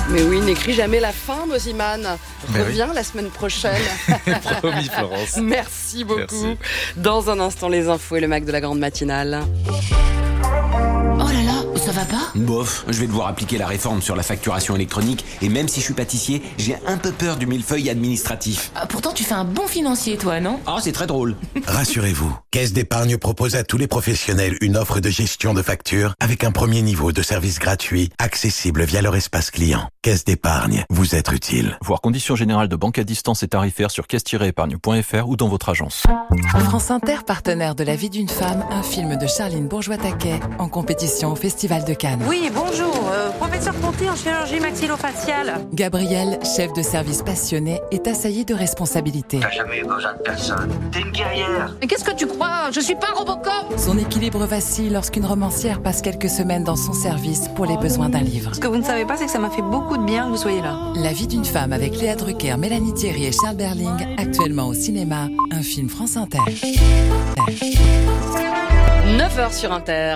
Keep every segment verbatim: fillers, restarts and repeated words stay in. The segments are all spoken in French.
Mais oui, n'écris jamais la fin, Moziman. Reviens oui. la semaine prochaine. Promis, Florence. Merci beaucoup. Merci. Dans un instant, les infos et le Mac de la grande matinale. Oh là là, ça va pas ? Bof, je vais devoir appliquer la réforme sur la facturation électronique et même si je suis pâtissier, j'ai un peu peur du millefeuille administratif. Ah, pourtant, tu fais un bon financier, toi, non ? Ah, c'est très drôle. Rassurez-vous, Caisse d'épargne propose à tous les professionnels une offre de gestion de factures avec un premier niveau de service gratuit, accessible via leur espace client. Caisse d'épargne, vous être utile. Voir conditions générales de banque à distance et tarifaires sur caisse tiret épargne point f r ou dans votre agence. France Inter, partenaire de La vie d'une femme, un film de Charline Bourgeois-Taquet en compétition au Festival de Cannes. Oui, bonjour, euh, professeur Ponty en chirurgie maxillofaciale. Gabriel, chef de service passionné, est assailli de responsabilités. T'as jamais eu besoin de personne. T'es une guerrière. Mais qu'est-ce que tu crois ? Je suis pas Robocop. Son équilibre vacille lorsqu'une romancière passe quelques semaines dans son service pour les besoins d'un livre. Ce que vous ne savez pas, c'est que ça m'a fait beaucoup de bien que vous soyez là. La vie d'une femme avec Léa Drucker, Mélanie Thierry et Charles Berling, actuellement au cinéma, un film France Inter. neuf heures sur Inter.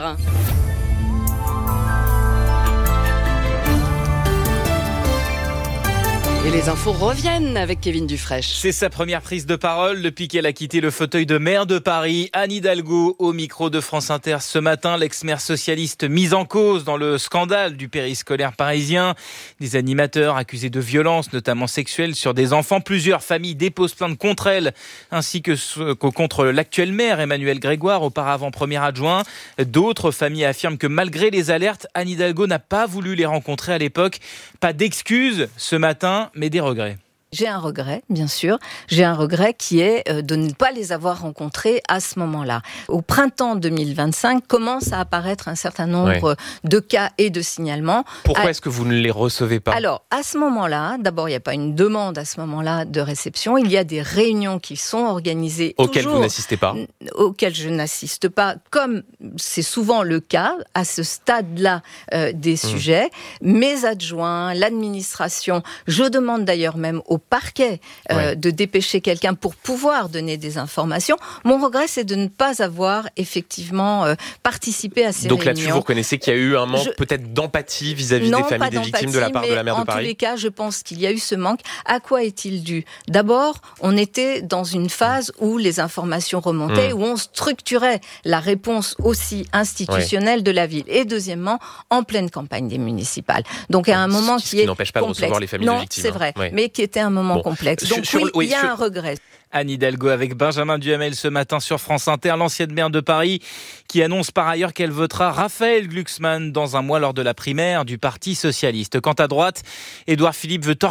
Et les infos reviennent avec Kevin Dufraîche. C'est sa première prise de parole depuis qu'elle a quitté le fauteuil de maire de Paris. Anne Hidalgo au micro de France Inter ce matin. L'ex-maire socialiste mise en cause dans le scandale du périscolaire parisien. Des animateurs accusés de violences, notamment sexuelles, sur des enfants. Plusieurs familles déposent plainte contre elle, ainsi que contre l'actuel maire Emmanuel Grégoire, auparavant premier adjoint. D'autres familles affirment que malgré les alertes, Anne Hidalgo n'a pas voulu les rencontrer à l'époque. Pas d'excuses ce matin, mais des regrets. J'ai un regret, bien sûr. J'ai un regret qui est de ne pas les avoir rencontrés à ce moment-là. Au printemps deux mille vingt-cinq, commence à apparaître un certain nombre ouais. de cas et de signalements. Pourquoi à... est-ce que vous ne les recevez pas ? Alors, à ce moment-là, d'abord, il n'y a pas une demande à ce moment-là de réception. Il y a des réunions qui sont organisées. Auxquelles toujours, vous n'assistez pas ? Auxquelles je n'assiste pas, comme c'est souvent le cas à ce stade-là euh, des mmh. sujets. Mes adjoints, l'administration, je demande d'ailleurs même aux parquet euh, ouais. de dépêcher quelqu'un pour pouvoir donner des informations. Mon regret, c'est de ne pas avoir effectivement euh, participé à ces Donc réunions. Donc là-dessus, vous reconnaissez qu'il y a eu un manque je... peut-être d'empathie vis-à-vis non, des familles des victimes de la part de la maire de Paris ? En tous les cas, je pense qu'il y a eu ce manque. À quoi est-il dû ? D'abord, on était dans une phase où les informations remontaient, mmh. où on structurait la réponse aussi institutionnelle ouais. de la ville. Et deuxièmement, en pleine campagne des municipales. Donc à un moment Ce qui, qui est n'empêche pas complexe. de recevoir les familles non, de victimes. Non, c'est vrai, hein. ouais. mais qui était un moment bon. complexe. Donc sur, oui, oui, il y a sur... un regret. Anne Hidalgo avec Benjamin Duhamel ce matin sur France Inter, l'ancienne maire de Paris, qui annonce par ailleurs qu'elle votera Raphaël Glucksmann dans un mois lors de la primaire du Parti socialiste. Quant à droite, Édouard Philippe veut